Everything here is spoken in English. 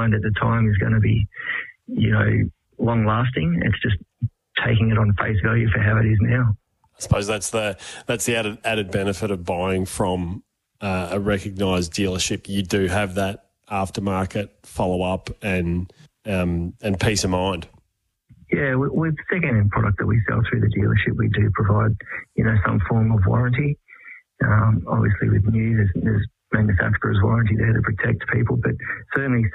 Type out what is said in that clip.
mind at the time is going to be, long lasting. It's just taking it on face value for how it is now. I suppose that's the added benefit of buying from a recognised dealership. You do have that aftermarket follow-up and peace of mind. Yeah, with second-hand product that we sell through the dealership, we do provide, some form of warranty. Obviously with new, there's manufacturer's warranty there to protect people, but certainly